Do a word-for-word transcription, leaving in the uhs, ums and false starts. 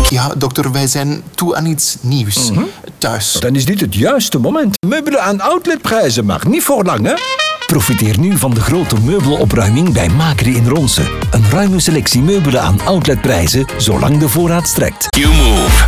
Ja, dokter, wij zijn toe aan iets nieuws. Mm-hmm. Thuis. Dan is dit het juiste moment. Meubelen aan outletprijzen, maar niet voor lang, hè? Profiteer nu van de grote meubelopruiming bij Macri in Ronse. Een ruime selectie meubelen aan outletprijzen, zolang de voorraad strekt. Q-Move.